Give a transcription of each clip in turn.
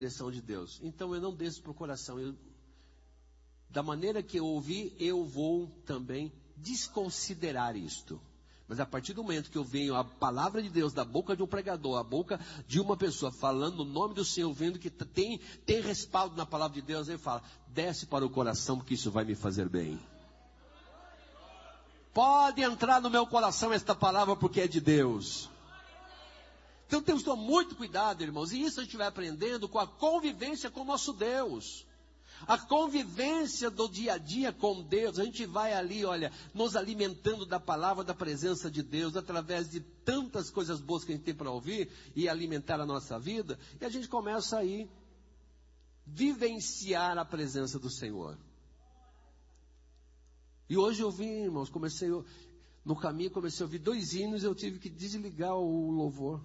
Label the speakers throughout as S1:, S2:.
S1: direção de Deus. Então eu não desço para o coração. Da maneira que eu ouvi, eu vou também desconsiderar isto. Mas a partir do momento que eu venho a palavra de Deus da boca de um pregador, a boca de uma pessoa falando o nome do Senhor, vendo que tem respaldo na palavra de Deus, ele fala, desce para o coração porque isso vai me fazer bem. Pode entrar no meu coração esta palavra porque é de Deus. Então temos que tomar muito cuidado, irmãos, e isso a gente vai aprendendo com a convivência com o nosso Deus. A convivência do dia a dia com Deus, a gente vai ali, olha, nos alimentando da palavra, da presença de Deus, através de tantas coisas boas que a gente tem para ouvir e alimentar a nossa vida, e a gente começa aí vivenciar a presença do Senhor. E hoje eu vim, irmãos, no caminho comecei a ouvir 2 hinos, eu tive que desligar o louvor.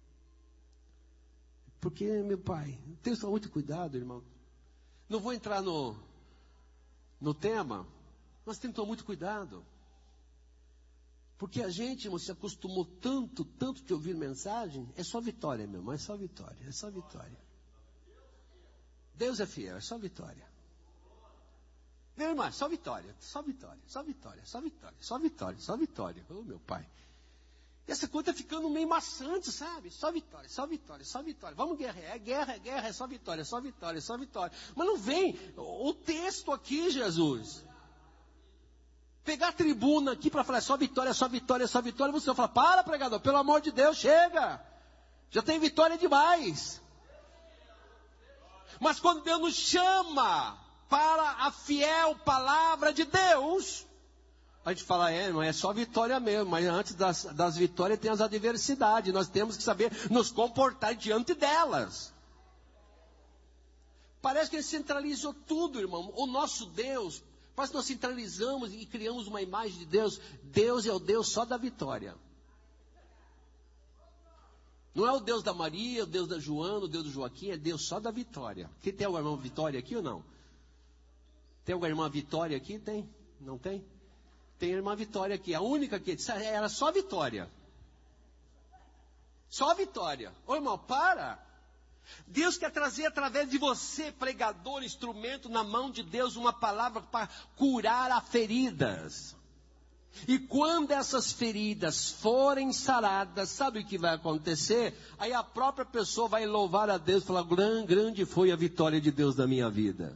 S1: Porque, meu pai, tem que tomar muito cuidado, irmão. Não vou entrar no tema, mas tem que tomar muito cuidado. Porque a gente, irmão, se acostumou tanto de ouvir mensagem, é só vitória, meu irmão, é só vitória, é só vitória. Deus é fiel, é só vitória. Meu irmão, é só vitória, só vitória, só vitória, só vitória, só vitória, só vitória. Oh, meu pai. E essa coisa está ficando meio maçante, sabe? Só vitória, só vitória, só vitória. Vamos guerrear, é guerra, é só vitória, só vitória, só vitória. Mas não vem o texto aqui, Jesus. Pegar a tribuna aqui para falar só vitória, só vitória, só vitória. Você vai falar, para pregador, pelo amor de Deus, chega. Já tem vitória demais. Mas quando Deus nos chama para a fiel palavra de Deus, a gente fala, não é só vitória mesmo, mas antes das vitórias tem as adversidades, nós temos que saber nos comportar diante delas. Parece que ele centralizou tudo, irmão. O nosso Deus, parece que nós centralizamos e criamos uma imagem de Deus. Deus é o Deus só da vitória. Não é o Deus da Maria, o Deus da Joana, o Deus do Joaquim, é Deus só da vitória. Quem tem alguma irmã Vitória aqui ou não? Tem alguma irmã Vitória aqui? Tem? Não tem? Tem a irmã Vitória aqui, a única que era só vitória. Só vitória. Ô irmão, para. Deus quer trazer através de você, pregador, instrumento na mão de Deus, uma palavra para curar as feridas. E quando essas feridas forem saradas, sabe o que vai acontecer? Aí a própria pessoa vai louvar a Deus e falar, grande foi a vitória de Deus na minha vida.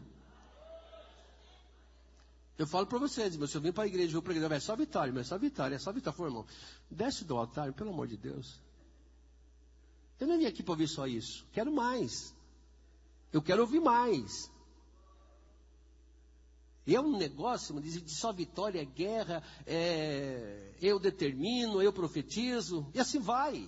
S1: Eu falo para vocês, se eu vim para a igreja, é só vitória, mas é só vitória, é só vitória. Falei, irmão, desce do altar, pelo amor de Deus. Eu não vim aqui para ouvir só isso, quero mais. Eu quero ouvir mais. E é um negócio, de só vitória, é guerra, eu determino, eu profetizo, e assim vai.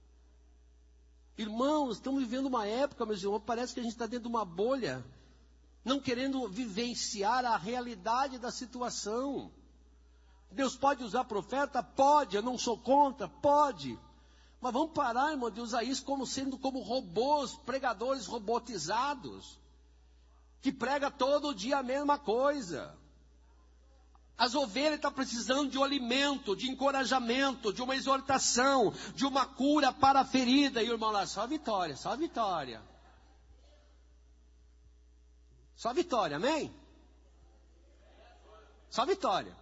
S1: Irmãos, estamos vivendo uma época, meus irmãos, parece que a gente está dentro de uma bolha, não querendo vivenciar a realidade da situação. Deus pode usar profeta? Pode, eu não sou contra, pode. Mas vamos parar, irmão, de usar isso como robôs, pregadores robotizados, que prega todo dia a mesma coisa. As ovelhas estão precisando de um alimento, de encorajamento, de uma exortação, de uma cura para a ferida. E o irmão lá, só vitória, só vitória. Só vitória, amém? Só vitória.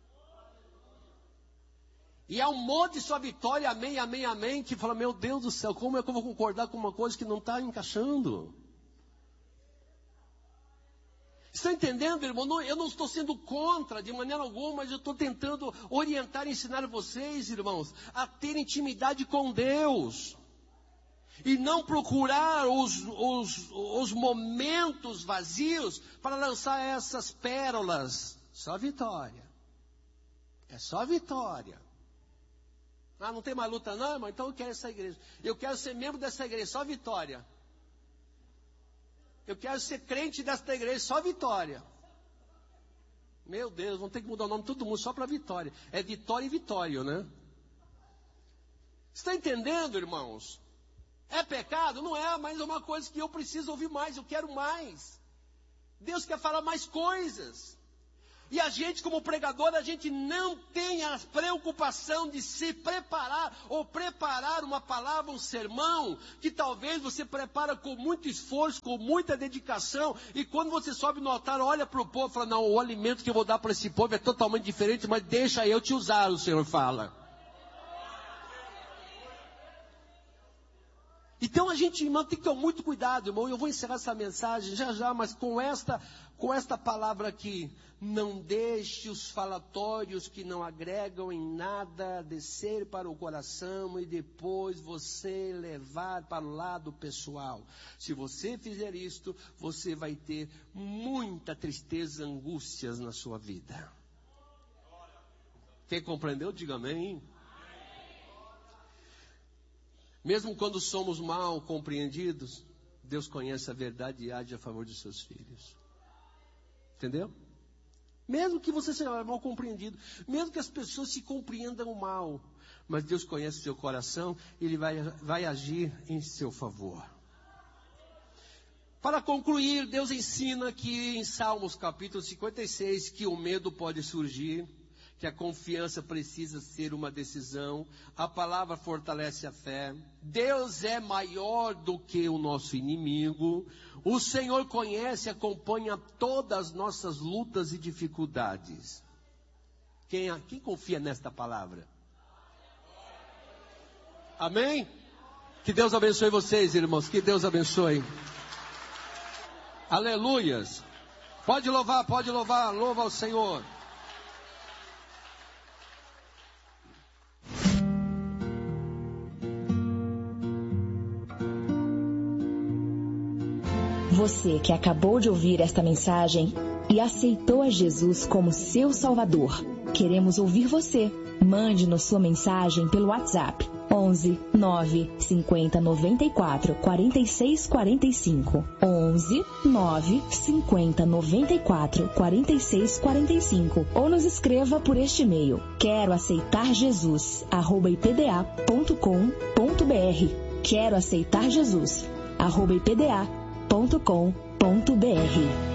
S1: E há um monte de só vitória, amém, amém, amém, que fala, meu Deus do céu, como é que eu vou concordar com uma coisa que não está encaixando? Está entendendo, irmão? Eu não estou sendo contra de maneira alguma, mas eu estou tentando orientar e ensinar vocês, irmãos, a ter intimidade com Deus. E não procurar os momentos vazios para lançar essas pérolas. Só vitória. É só vitória. Ah, não tem mais luta não, irmão? Então eu quero essa igreja. Eu quero ser membro dessa igreja, só vitória. Eu quero ser crente desta igreja, só vitória. Meu Deus, vamos ter que mudar o nome de todo mundo só para vitória. É vitória e vitória, né? Está entendendo, irmãos? É pecado? Não é, mas é uma coisa que eu preciso ouvir mais, eu quero mais. Deus quer falar mais coisas. E a gente, como pregador, a gente não tem a preocupação de se preparar, ou preparar uma palavra, um sermão, que talvez você prepara com muito esforço, com muita dedicação, e quando você sobe no altar, olha para o povo e fala, não, o alimento que eu vou dar para esse povo é totalmente diferente, mas deixa eu te usar, o Senhor fala. Então a gente, irmão, tem que ter muito cuidado, irmão. Eu vou encerrar essa mensagem já, mas com esta palavra aqui. Não deixe os falatórios que não agregam em nada descer para o coração e depois você levar para o lado pessoal. Se você fizer isto, você vai ter muita tristeza, angústias na sua vida. Quem compreendeu, diga amém. Mesmo quando somos mal compreendidos, Deus conhece a verdade e age a favor de seus filhos. Entendeu? Mesmo que você seja mal compreendido, mesmo que as pessoas se compreendam mal, mas Deus conhece o seu coração e Ele vai agir em seu favor. Para concluir, Deus ensina aqui em Salmos capítulo 56 que o medo pode surgir, que a confiança precisa ser uma decisão, a palavra fortalece a fé, Deus é maior do que o nosso inimigo, o Senhor conhece e acompanha todas as nossas lutas e dificuldades. Quem confia nesta palavra? Amém? Que Deus abençoe vocês, irmãos, que Deus abençoe. Aleluias. Pode louvar, louva ao Senhor.
S2: Você que acabou de ouvir esta mensagem e aceitou a Jesus como seu Salvador, queremos ouvir você. Mande-nos sua mensagem pelo WhatsApp 11 9 50 94 46 45 11 9 50 94 46 45 ou nos escreva por este e-mail queroaceitarjesus@ipda.com.br queroaceitarjesus@ipda.com.br